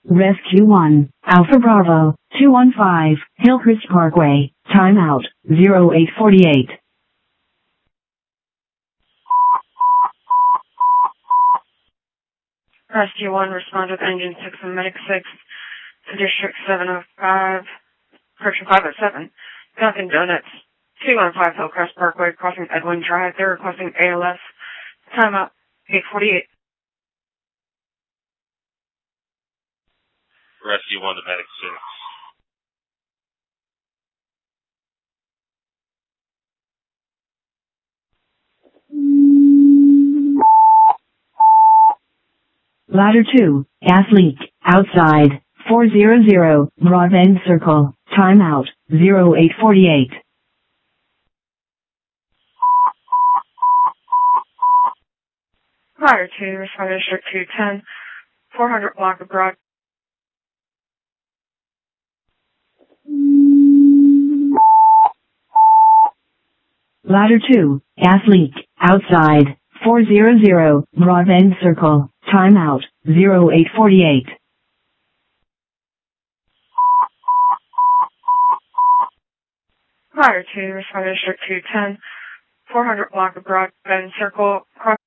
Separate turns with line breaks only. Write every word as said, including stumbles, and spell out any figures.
Rescue one, Alpha Bravo, two one five, Hillcrest Parkway, timeout, zero eight forty-eight.
Rescue one, respond with engine six and medic six to District seven oh five, correction five oh seven, Dunkin' Donuts, two one five Hillcrest Parkway, crossing Edwin Drive. They're requesting A L S. Timeout, eight forty-eight.
Rescue one to medic six.
Ladder two, gas leak, outside, four hundred, Broadbent Circle, timeout, zero eight forty-eight.
Ladder two, respond to District two ten, four hundred block of Broad.
Ladder two, gas leak, outside, four hundred, Broadbent Circle, timeout, zero eight forty-eight.
Ladder two, respond to District two ten, four hundred block of Broadbent Circle,